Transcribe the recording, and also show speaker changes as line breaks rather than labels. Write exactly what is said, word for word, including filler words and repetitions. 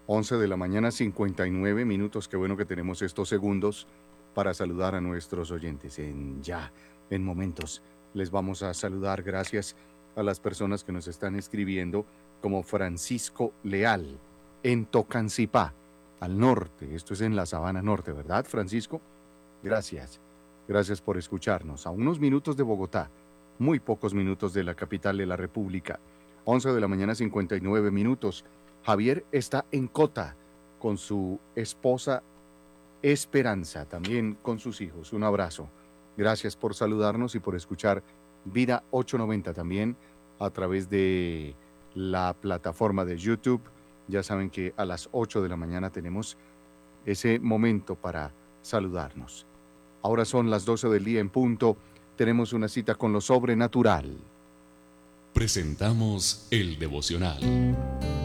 once de la mañana, cincuenta y nueve minutos. Qué bueno que tenemos estos segundos para saludar a nuestros oyentes. En ya, en momentos, les vamos a saludar. Gracias a las personas que nos están escribiendo, como Francisco Leal, en Tocancipá, al norte. Esto es en la Sabana Norte, ¿verdad, Francisco? Gracias. Gracias por escucharnos. A unos minutos de Bogotá, muy pocos minutos de la capital de la República. once de la mañana, cincuenta y nueve minutos. Javier está en Cota con su esposa Esperanza, también con sus hijos. Un abrazo. Gracias por saludarnos y por escuchar Vida ochocientos noventa también a través de la plataforma de YouTube. Ya saben que a las ocho de la mañana tenemos ese momento para saludarnos. Ahora son las doce del día en punto. Tenemos una cita con lo sobrenatural.
Presentamos el devocional.